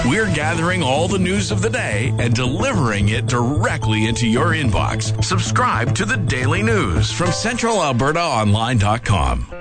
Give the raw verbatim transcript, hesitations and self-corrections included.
We're gathering all the news of the day and delivering it directly into your inbox. Subscribe to the Daily News from Central Alberta Online dot com.